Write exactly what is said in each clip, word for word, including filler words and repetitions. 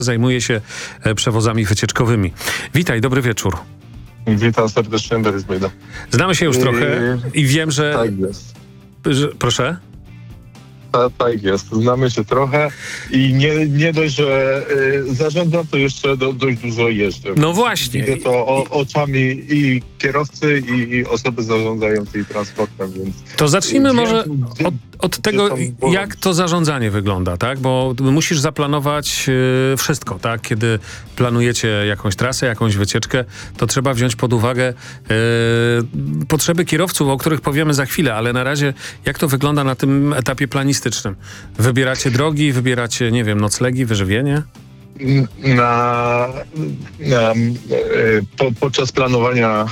Zajmuje się przewozami wycieczkowymi. Witaj, dobry wieczór. Witam serdecznie, Borys Bejda. Znamy się już trochę i wiem, że... Tak jest. że proszę? Ta, tak jest. Znamy się trochę i nie, nie dość, że y, zarządzam, to jeszcze do, dość dużo jeżdżę. No właśnie. Widzę to o, oczami i kierowcy, i, i osoby zarządzającej transportem, więc... To zacznijmy Gdzie- może gdzie- od, od tego, tam błąd? jak to zarządzanie wygląda, tak? Bo musisz zaplanować y, wszystko, tak? Kiedy planujecie jakąś trasę, jakąś wycieczkę, to trzeba wziąć pod uwagę y, potrzeby kierowców, o których powiemy za chwilę, ale na razie jak to wygląda na tym etapie planistycznym? Wybieracie drogi, wybieracie, nie wiem, noclegi, wyżywienie? Na, na, y, po, podczas planowania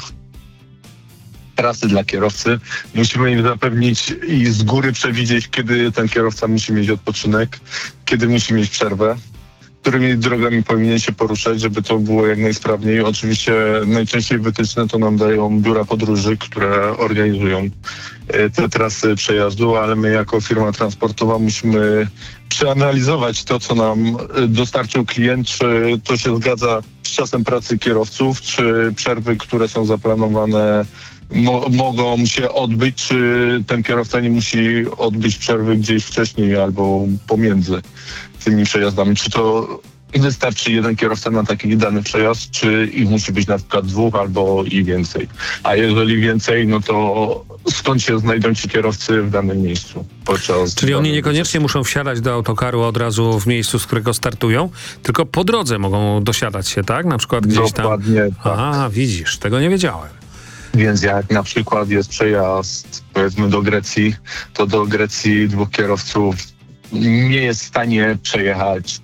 trasy dla kierowcy musimy im zapewnić i z góry przewidzieć, kiedy ten kierowca musi mieć odpoczynek, kiedy musi mieć przerwę, którymi drogami powinien się poruszać, żeby to było jak najsprawniej. Oczywiście najczęściej wytyczne to nam dają biura podróży, które organizują te trasy przejazdu, ale my jako firma transportowa musimy przeanalizować to, co nam dostarczył klient, czy to się zgadza z czasem pracy kierowców, czy przerwy, które są zaplanowane, Mo- mogą się odbyć, czy ten kierowca nie musi odbyć przerwy gdzieś wcześniej albo pomiędzy tymi przejazdami. Czy to wystarczy jeden kierowca na taki dany przejazd, czy ich musi być na przykład dwóch albo i więcej. A jeżeli więcej, no to skąd się znajdą ci kierowcy w danym miejscu podczas... Czyli oni niekoniecznie muszą wsiadać do autokaru od razu w miejscu, z którego startują, tylko po drodze mogą dosiadać się, tak? Na przykład gdzieś tam... Dokładnie tak. A, widzisz, tego nie wiedziałem. Więc jak na przykład jest przejazd, powiedzmy, do Grecji, to do Grecji dwóch kierowców nie jest w stanie przejechać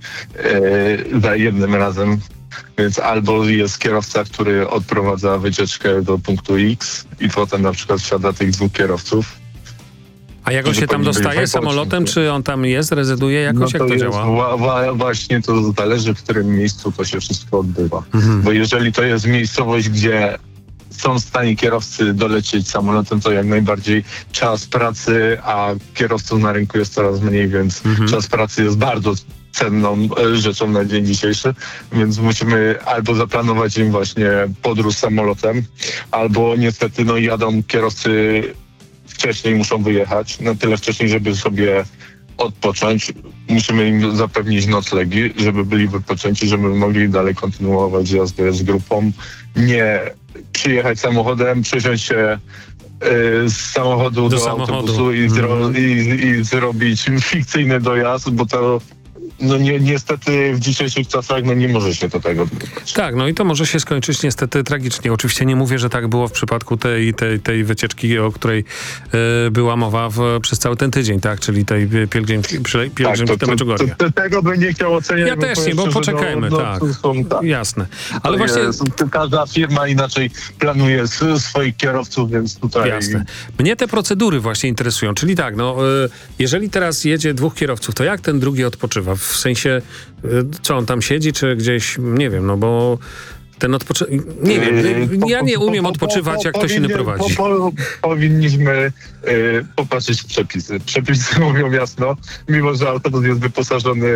e, za jednym razem. Więc albo jest kierowca, który odprowadza wycieczkę do punktu X i potem na przykład wsiada tych dwóch kierowców. A jak on się tam dostaje samolotem, czy on tam jest, rezyduje, jakoś, No jak to to jest, działa? wa- wa- właśnie to zależy, w którym miejscu to się wszystko odbywa. Mhm. Bo jeżeli to jest miejscowość, gdzie są w stanie kierowcy dolecieć samolotem, to jak najbardziej czas pracy, a kierowców na rynku jest coraz mniej, więc Mhm. czas pracy jest bardzo cenną e, rzeczą na dzień dzisiejszy, więc musimy albo zaplanować im właśnie podróż samolotem, albo niestety no jadą kierowcy wcześniej, muszą wyjechać, na tyle wcześniej, żeby sobie odpocząć. Musimy im zapewnić noclegi, żeby byli wypoczęci, żeby mogli dalej kontynuować jazdę z grupą. Nie przyjechać samochodem, przesiąść się y, z samochodu do, Do do samochodu. autobusu i, zro, Mhm. i, i zrobić fikcyjny dojazd, bo to no ni- niestety w dzisiejszych czasach no nie może się do tego odbywać. Tak, no i to może się skończyć niestety tragicznie. Oczywiście nie mówię, że tak było w przypadku tej, tej, tej wycieczki, o której e, była mowa w, przez cały ten tydzień, tak? Czyli tej pielgrzymki pielgrzym Tak, to, w to, Medjugorje. to, to, tego bym nie chciał oceniać. Ja też nie, bo powiem szczerze, poczekajmy, no, no, tak. to są, tak. Jasne. Ale Ale właśnie... jest, każda firma inaczej planuje s- swoich kierowców, więc tutaj... Jasne. Mnie te procedury właśnie interesują. Czyli tak, no, y, jeżeli teraz jedzie dwóch kierowców, to jak ten drugi odpoczywa? W sensie, y, co on tam siedzi, czy gdzieś, nie wiem, no bo ten odpoczynek... Nie wiem, y, ja nie umiem odpoczywać, jak ktoś inny prowadzi. Po, po, powinniśmy y, popatrzeć w przepisy. Przepisy mówią jasno, mimo że autobus jest wyposażony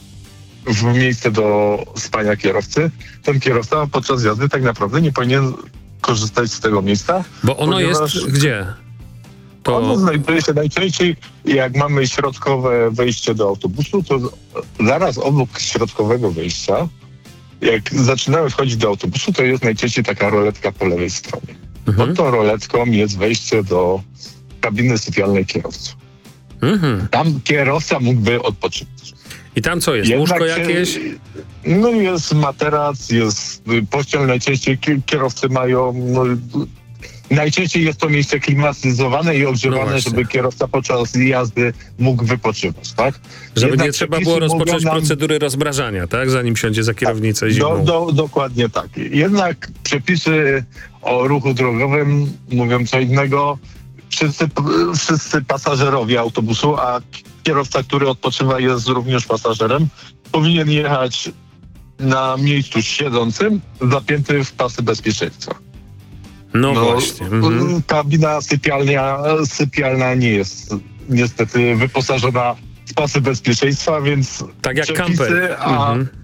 w miejsce do spania kierowcy, ten kierowca podczas jazdy tak naprawdę nie powinien korzystać z tego miejsca. Bo ono ponieważ jest gdzie? To... Ono znajduje się najczęściej, jak mamy środkowe wejście do autobusu, to zaraz obok środkowego wejścia, jak zaczynamy wchodzić do autobusu, to jest najczęściej taka roletka po lewej stronie. Mhm. Pod tą roletką jest wejście do kabiny sypialnej kierowcy. Mhm. Tam kierowca mógłby odpoczywać. I tam co jest? Jednak Łóżko się- jakieś? No jest materac, jest pościel, najczęściej ki- kierowcy mają... No, najczęściej jest to miejsce klimatyzowane i No ogrzewane, właśnie. żeby kierowca podczas jazdy mógł wypoczywać, tak? Żeby Jednak nie trzeba przepisy było rozpocząć mówią nam- procedury rozmrażania, tak? Zanim siądzie za kierownicę zimą. Do, do, dokładnie tak. Jednak przepisy o ruchu drogowym mówią co innego. Wszyscy, wszyscy pasażerowie autobusu, a kierowca, który odpoczywa, jest również pasażerem, powinien jechać na miejscu siedzącym, zapięty w pasy bezpieczeństwa. No, właśnie. Mhm. Kabina sypialnia, sypialna nie jest niestety wyposażona w pasy bezpieczeństwa, więc Tak jak przepisy, kamper. a Mhm.